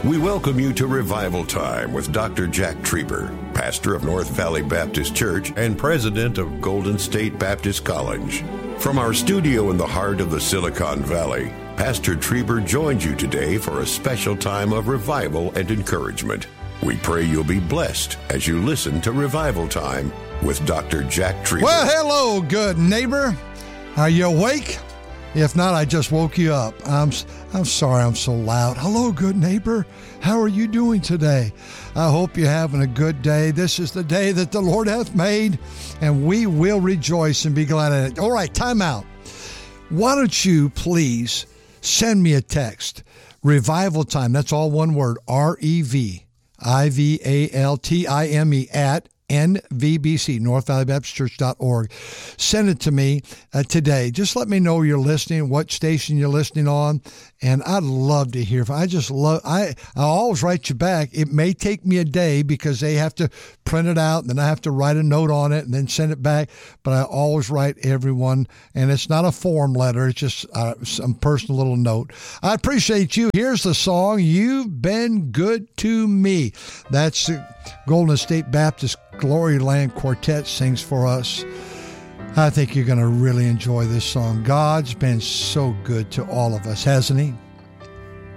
We welcome you to Revival Time with Dr. Jack Trieber, pastor of North Valley Baptist Church and president of Golden State Baptist College. From our studio in the heart of the Silicon Valley, Pastor Trieber joins you today for a special time of revival and encouragement. We pray you'll be blessed as you listen to Revival Time with Dr. Jack Trieber. Well, hello, good neighbor. Are you awake? If not, I just woke you up. I'm sorry I'm so loud. Hello, good neighbor. How are you doing today? I hope you're having a good day. This is the day that the Lord hath made, and we will rejoice and be glad in it. All right, time out. Why don't you please send me a text? Revival Time. That's all one word. REVIVALTIME at NVBC, North Valley Baptist Church.org. Send it to me today. Just let me know you're listening, what station you're listening on, and I'd love to hear. I always write you back. It may take me a day because they have to print it out, and then I have to write a note on it and then send it back, but I always write everyone, and it's not a form letter. It's just some personal little note. I appreciate you. Here's the song, You've Been Good to Me. That's Golden State Baptist Glory Land Quartet sings for us. I think you're going to really enjoy this song. God's been so good to all of us, hasn't he?